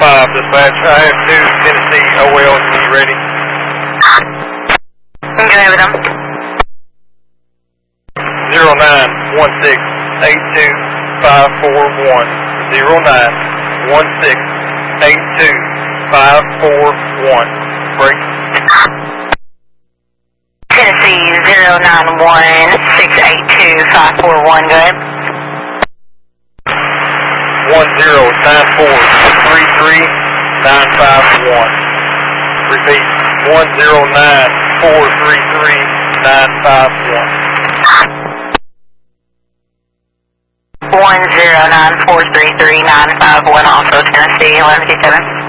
5, dispatch. I have 2 Tennessee OL. Are you ready? I'm good with them. 0916-82541. 0916-82541. Break. Tennessee 091-682-541, go ahead. 109433-951. Repeat, 109433-951. 109433-951, also Tennessee 1157.